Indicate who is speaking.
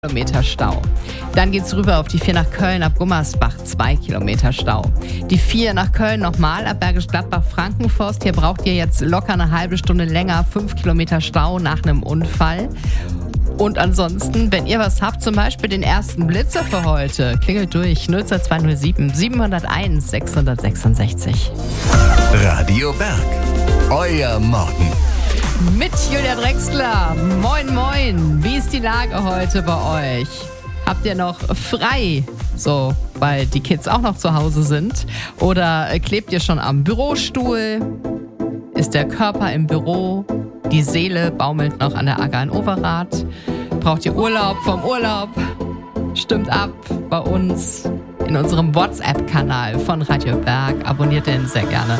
Speaker 1: Kilometer Stau. Dann geht's rüber auf die 4 nach Köln ab Gummersbach, 2 Kilometer Stau. Die 4 nach Köln nochmal ab Bergisch Gladbach, Frankenforst. Hier braucht ihr jetzt locker eine halbe Stunde länger, 5 Kilometer Stau nach einem Unfall. Und ansonsten, wenn ihr was habt, zum Beispiel den ersten Blitzer für heute, klingelt durch 02207 701 666.
Speaker 2: Radio Berg, euer Morgen.
Speaker 1: Mit Julia Drexler. Moin, moin. Wie ist die Lage heute bei euch? Habt ihr noch frei, so, weil die Kids auch noch zu Hause sind? Oder klebt ihr schon am Bürostuhl? Ist der Körper im Büro? Die Seele baumelt noch an der Agger in Overath? Braucht ihr Urlaub vom Urlaub? Stimmt ab bei uns in unserem WhatsApp-Kanal von Radio Berg. Abonniert den sehr gerne.